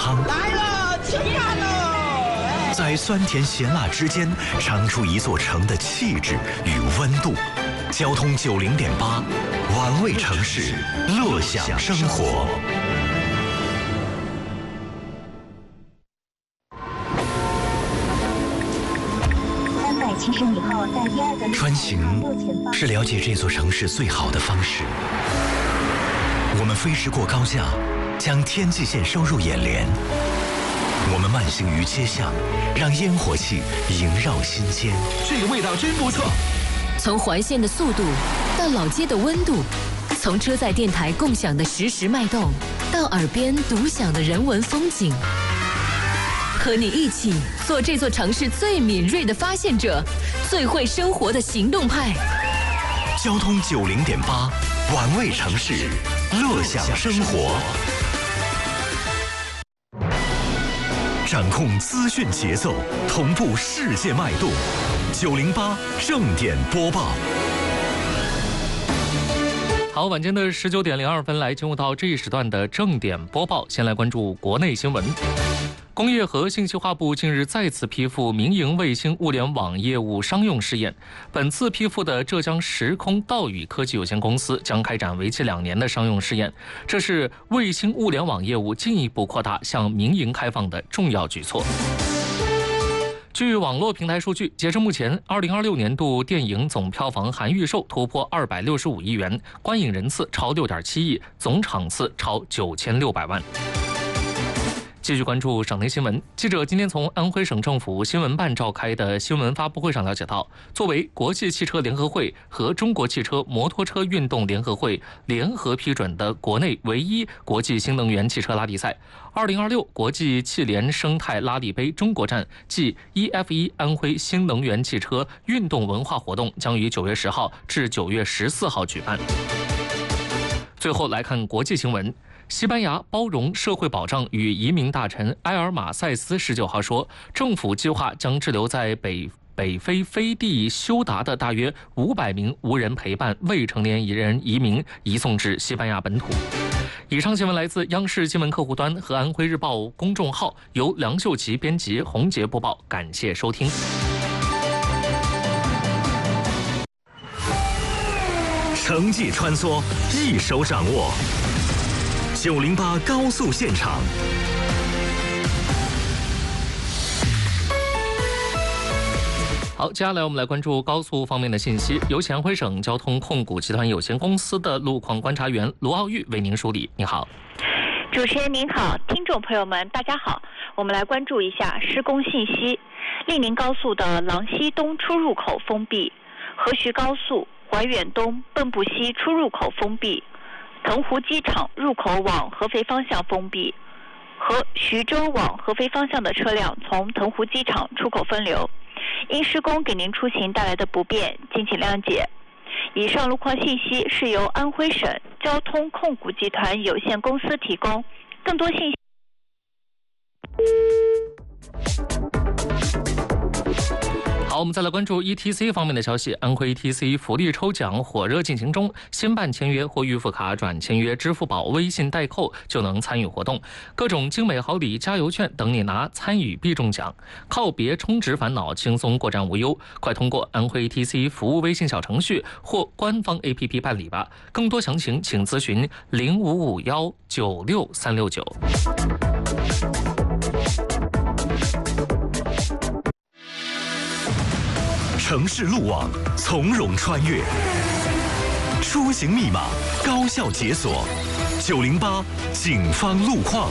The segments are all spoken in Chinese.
汤。 来了，吃饭喽！ 在酸甜咸辣之间，尝出一座城的气质与温度。交通90.8，玩味城市，乐享生活。 370米后，在第2个穿行是了解这座城市最好的方式。我们飞驰过高架，将天际线收入眼帘。我们慢行于街巷，让烟火气萦绕心间。 这个味道真不错。 从环线的速度到老街的温度，从车载电台共享的实时脉动，到耳边独享的人文风景。和你一起做这座城市最敏锐的发现者，最会生活的行动派。 交通90.8，玩味城市，乐享生活。掌控资讯节奏，同步世界脉动。908正点播报。 好，晚间的19点02分，来进入到这一时段的正点播报。先来关注国内新闻。工业和信息化部近日再次批复民营卫星物联网业务商用试验。本次批复的浙江时空道宇科技有限公司将开展为期2年的商用试验，这是卫星物联网业务进一步扩大向民营开放的重要举措。据网络平台数据，截至目前，2026年度电影总票房含预售突破265亿元，观影人次超6.7亿，总场次超9600万。继续关注省内新闻。记者今天从安徽省政府新闻办召开的新闻发布会上了解到，作为国际汽车联合会和中国汽车摩托车运动联合会联合批准的国内唯一国际新能源汽车拉力赛2026国际汽联生态拉力杯中国站暨 EF1 安徽新能源汽车运动文化活动将于9月10号至9月14号举办。最后来看国际新闻。西班牙包容社会保障与移民大臣埃尔马塞斯19号说，政府计划将滞留在北非飞地休达的大约500名无人陪伴未成年人移民移送至西班牙本土。以上新闻来自央视新闻客户端和安徽日报公众号，由梁秀琪编辑，洪杰播报，感谢收听。 城际穿梭，一手掌握。908高速现场。 好，接下来我们来关注高速方面的信息。由安徽省交通控股集团有限公司的路况观察员罗奥玉为您梳理。你好。 主持人您好，听众朋友们大家好，我们来关注一下施工信息。令宁高速的郎西东出入口封闭，河徐高速怀远东蚌埠西出入口封闭，腾湖机场入口往合肥方向封闭，和徐州往合肥方向的车辆从腾湖机场出口分流。因施工给您出行带来的不便，敬请谅解。以上路况信息是由安徽省交通控股集团有限公司提供，更多信息。 好，我们再来关注 ETC 方面的消息。安徽 ETC 福利抽奖火热进行中，新办签约或预付卡转签约支付宝、微信代扣就能参与活动，各种精美好礼、加油券等你拿，参与必中奖。靠别充值烦恼，轻松过站无忧，快通过安徽 ETC 服务微信小程序或官方 APP 办理吧。更多详情请咨询0551966369。 城市路网从容穿越，出行密码高效解锁。908警方路况。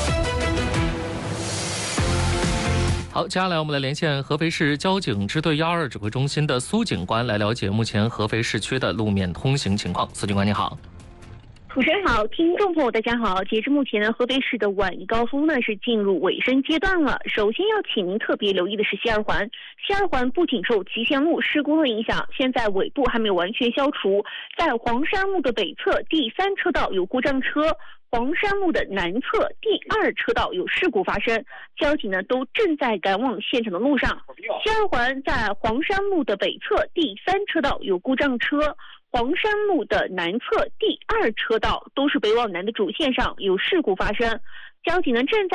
好，接下来我们来连线合肥市交警支队122指挥中心的苏警官，来了解目前合肥市区的路面通行情况。苏警官你好。 主持人好，听众朋友大家好。截至目前呢，合肥市的晚一高峰呢是进入尾声阶段了。首先要请您特别留意的是西二环，西二环不仅受吉祥路施工的影响，现在尾部还没有完全消除，在黄山路的北侧第3车道有故障车，黄山路的南侧第2车道有事故发生，交警呢都正在赶往现场的路上。西二环在黄山路的北侧第3车道有故障车，黄山路的南侧第2车道都是北往南的主线上有事故发生，交警呢正在